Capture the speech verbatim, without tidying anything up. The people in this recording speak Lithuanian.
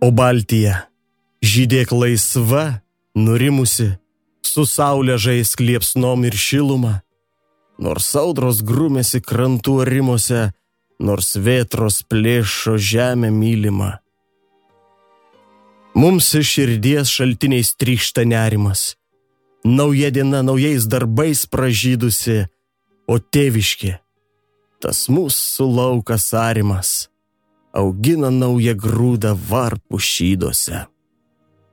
O Baltija, žydėk laisva, nurimusi, su saulė žaisk liepsnom ir šiluma, nors audros grumėsi krantų arimuose, nors vėtros plėšo žemę mylimą. Mums iš širdies šaltiniais trykšta nerimas, nauja diena naujais darbais pražydusi, o tėviški, tas mūsų laukas arimas, augina naują grūdą varpų šyduose.